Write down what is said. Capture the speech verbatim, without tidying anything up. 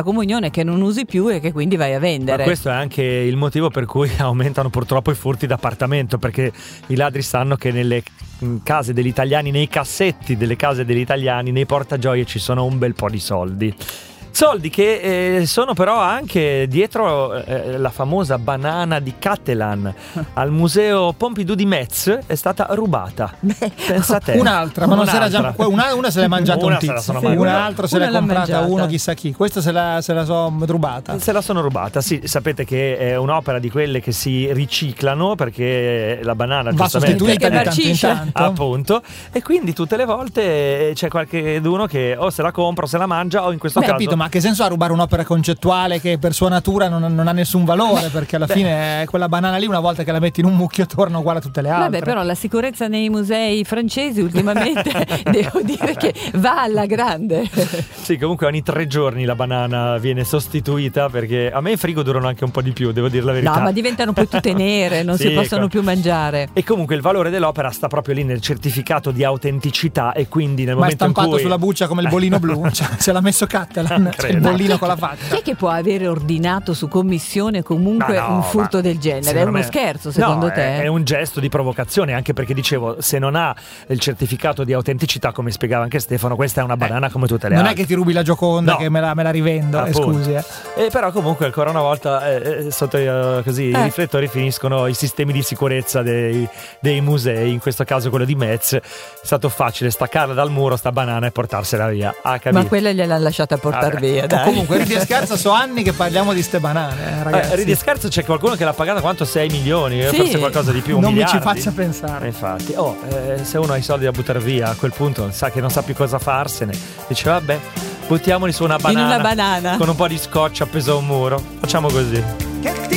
comunione che non usi più e che quindi vai a vendere. Ma questo è anche il motivo per cui aumentano purtroppo i furti d'appartamento, perché i ladri sanno che nelle case degli italiani, nei cassetti delle case degli italiani, nei portagioie ci sono un bel po' di soldi. Soldi che eh, sono però anche dietro eh, la famosa banana di Cattelan al museo Pompidou di Metz è stata rubata. Pensate, un'altra, ma non si era già una, una se l'è mangiata una un tizio, se sì, un'altra se l'è comprata mangiata. uno chissà chi. Questa se la, se la sono rubata. Se la sono rubata, sì, sapete che è un'opera di quelle che si riciclano, perché la banana va sostituita di tanto in tanto, appunto, e quindi tutte le volte c'è qualcuno che o se la compra o se la mangia, o in questo Beh, caso capito, ma che senso ha rubare un'opera concettuale che per sua natura non, non ha nessun valore, perché alla Beh. fine quella banana lì, una volta che la metti in un mucchio, torna uguale a tutte le altre. Vabbè, però la sicurezza nei musei francesi ultimamente devo dire che va alla grande. Sì, comunque ogni tre giorni la banana viene sostituita, perché a me in frigo durano anche un po' di più, devo dire la verità. No, ma diventano poi tutte nere, non sì, si possono ecco. più mangiare. E comunque il valore dell'opera sta proprio lì nel certificato di autenticità, e quindi nel ma momento è stampato in cui sulla buccia come il bolino blu, cioè, se l'ha messo Cattelan, c'è il bollino con la faccia. Chi è che può avere ordinato su commissione comunque no, un furto del genere? È uno me... scherzo secondo no, te? È, è un gesto di provocazione, anche perché dicevo, se non ha il certificato di autenticità, come spiegava anche Stefano, questa è una banana eh, come tutte le non altre. Non è che ti rubi la Gioconda, no. che me la, me la rivendo, eh, scusi. Eh. E però comunque ancora una volta eh, sotto uh, così eh. i riflettori finiscono i sistemi di sicurezza dei, dei musei, in questo caso quello di Metz. È stato facile staccarla dal muro sta banana e portarsela via. Ah, ma quella gliel'ha lasciata portare ah, via, dai. Comunque ridi e scherzo, so anni che parliamo di ste banane, eh, ragazzi. Eh, ridi e scherzo, c'è qualcuno che l'ha pagata quanto? sei milioni, sì. forse qualcosa di più. Non miliardi. mi ci faccia pensare. Infatti, oh, eh, se uno ha i soldi da buttare via, a quel punto sa che non sa più cosa farsene, dice vabbè, buttiamoli su una banana, in una banana con un po' di scotch appeso a un muro. Facciamo così.